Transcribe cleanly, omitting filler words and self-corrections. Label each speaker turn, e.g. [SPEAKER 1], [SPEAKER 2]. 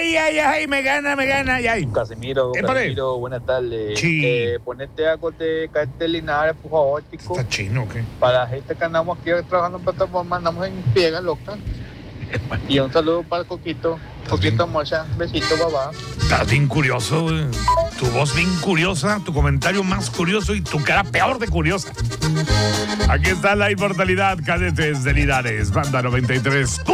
[SPEAKER 1] Ay, me gana, ay.
[SPEAKER 2] Casemiro, buenas tardes.
[SPEAKER 1] Sí.
[SPEAKER 2] Ponete algo de Cartel Linares, por favor, chico.
[SPEAKER 1] ¿Está chino o qué?
[SPEAKER 2] Para la gente que andamos aquí trabajando en plataforma, andamos en piega loca. Y un saludo para el Coquito. Coquito Mocha, besito, papá.
[SPEAKER 1] Estás bien curioso, güey. Tu voz bien curiosa, tu comentario más curioso y tu cara peor de curiosa. Aquí está la inmortalidad, cadetes de Linares, Banda 93.